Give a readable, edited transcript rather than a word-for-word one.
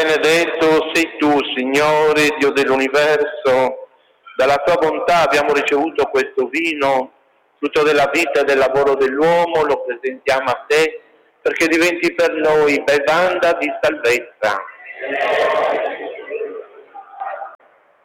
Benedetto sei tu, Signore, Dio dell'universo. Dalla tua bontà abbiamo ricevuto questo vino, frutto della vita e del lavoro dell'uomo, lo presentiamo a te perché diventi per noi bevanda di salvezza.